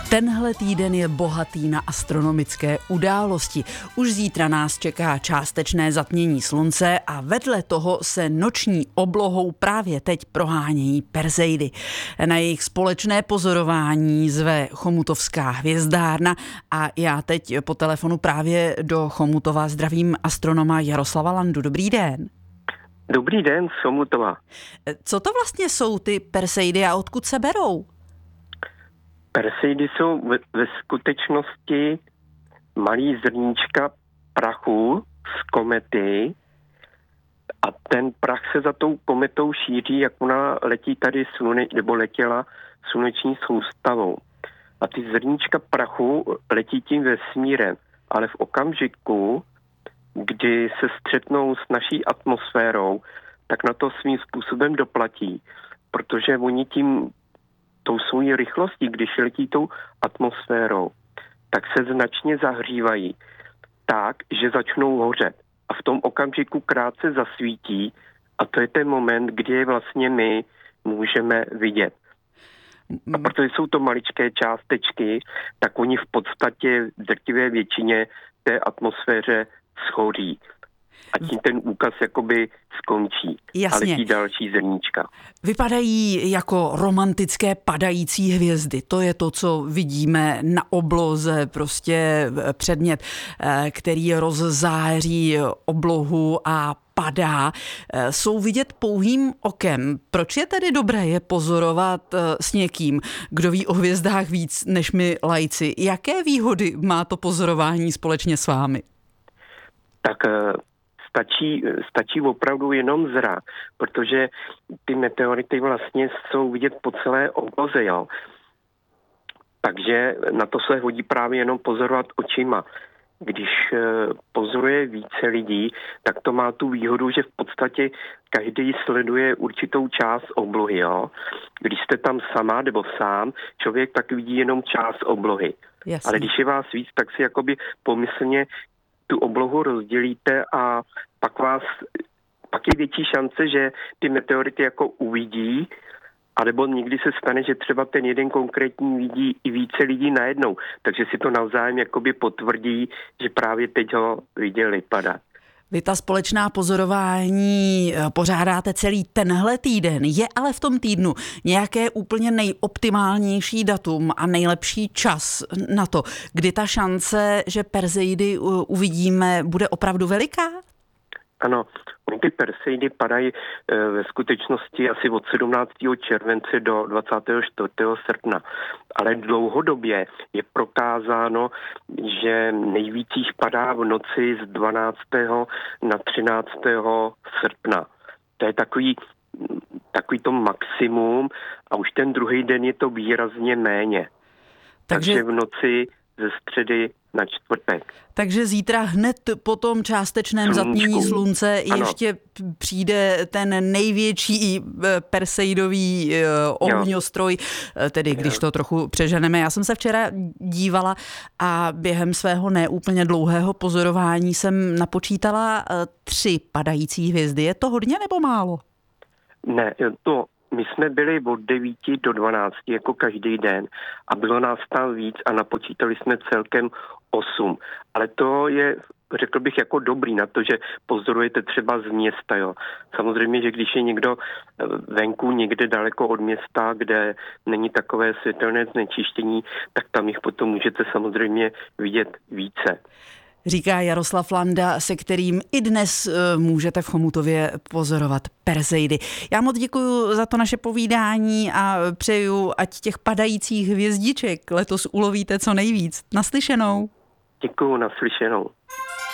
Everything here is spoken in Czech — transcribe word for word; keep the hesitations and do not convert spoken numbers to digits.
Tenhle týden je bohatý na astronomické události. Už zítra nás čeká částečné zatmění slunce a vedle toho se noční oblohou právě teď prohánějí Perseidy. Na jejich společné pozorování zve Chomutovská hvězdárna a já teď po telefonu právě do Chomutova zdravím astronoma Jaroslava Landu. Dobrý den. Dobrý den, z Chomutova. Co to vlastně jsou ty Perseidy a odkud se berou? Perseidy jsou ve, ve skutečnosti malý zrníčka prachu z komety a ten prach se za tou kometou šíří, jak ona letí tady slune, nebo letěla sluneční soustavou. A ty zrníčka prachu letí tím vesmírem, ale v okamžiku, kdy se střetnou s naší atmosférou, tak na to svým způsobem doplatí, protože oni tím tou svojí rychlostí, když letí tou atmosférou, tak se značně zahřívají tak, že začnou hořet. A v tom okamžiku krátce zasvítí a to je ten moment, kdy je vlastně my můžeme vidět. A protože jsou to maličké částečky, tak oni v podstatě v drtivé většině té atmosféře schoří. A tím ten úkaz jakoby skončí. Jasně. A letí další zrníčka. Vypadají jako romantické padající hvězdy. To je to, co vidíme na obloze, prostě předmět, který rozzáří oblohu a padá. Jsou vidět pouhým okem. Proč je tedy dobré je pozorovat s někým, kdo ví o hvězdách víc než my laici? Jaké výhody má to pozorování společně s vámi? Tak stačí, stačí opravdu jenom zrak, protože ty meteority vlastně jsou vidět po celé obloze, jo. Takže na to se hodí právě jenom pozorovat očima. Když pozoruje více lidí, tak to má tu výhodu, že v podstatě každý sleduje určitou část oblohy, jo. Když jste tam sama nebo sám, člověk tak vidí jenom část oblohy. Jasně. Ale když je vás víc, tak si jakoby pomyslně tu oblohu rozdělíte a pak vás, pak je větší šance, že ty meteority jako uvidí, anebo někdy se stane, že třeba ten jeden konkrétní vidí i více lidí najednou, takže si to navzájem jakoby potvrdí, že právě teď ho viděli padat. Vy ta společná pozorování pořádáte celý tenhle týden. Je ale v tom týdnu nějaké úplně nejoptimálnější datum a nejlepší čas na to, kdy ta šance, že Perseidy uvidíme, bude opravdu veliká? Ano, ty Perseidy padají e, ve skutečnosti asi od sedmnáctého července do dvacátého čtvrtého srpna. Ale dlouhodobě je prokázáno, že nejvíc jich padá v noci z dvanáctého na třináctého srpna. To je takový, takový to maximum a už ten druhý den je to výrazně méně. Takže, Takže v noci ze středy na čtvrtek. Takže zítra hned po tom částečném Sluníčku. zatmění slunce Ano. ještě přijde ten největší Perseidový ohňostroj, tedy když to trochu přeženeme. Já jsem se včera dívala a během svého neúplně dlouhého pozorování jsem napočítala tři padající hvězdy. Je to hodně nebo málo? Ne, to my jsme byli od devíti do dvanácti jako každý den a bylo nás tam víc a napočítali jsme celkem osm. Ale to je, řekl bych, jako dobrý na to, že pozorujete třeba z města, jo. Samozřejmě, že když je někdo venku někde daleko od města, kde není takové světelné znečištění, tak tam jich potom můžete samozřejmě vidět více. Říká Jaroslav Landa, se kterým i dnes můžete v Chomutově pozorovat Perseidy. Já moc děkuji za to naše povídání a přeju, ať těch padajících hvězdiček letos ulovíte co nejvíc. Naslyšenou. Děkuji, naslyšenou.